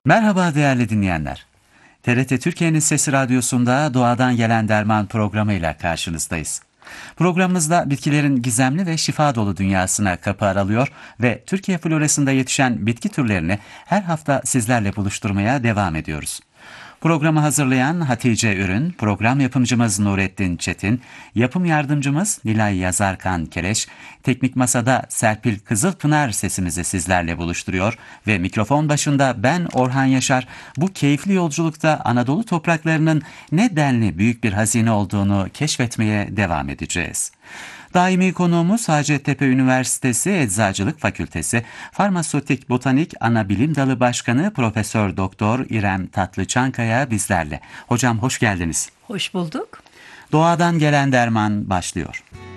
Merhaba değerli dinleyenler. TRT Türkiye'nin Sesi Radyosu'nda Doğadan Gelen Derman programıyla karşınızdayız. Programımızda bitkilerin gizemli ve şifa dolu dünyasına kapı aralıyor ve Türkiye florasında yetişen bitki türlerini her hafta sizlerle buluşturmaya devam ediyoruz. Programı hazırlayan Hatice Ürün, program yapımcımız Nurettin Çetin, yapım yardımcımız Nilay Yazarkan Keleş, teknik masada Serpil Kızılpınar sesimizi sizlerle buluşturuyor ve mikrofon başında ben Orhan Yaşar, bu keyifli yolculukta Anadolu topraklarının ne denli büyük bir hazine olduğunu keşfetmeye devam edeceğiz. Daimi konuğumuz Hacettepe Üniversitesi Eczacılık Fakültesi Farmasötik Botanik Anabilim Dalı Başkanı Profesör Doktor İrem Tatlıçankaya bizlerle. Hocam hoş geldiniz. Hoş bulduk. Doğadan Gelen Derman başlıyor.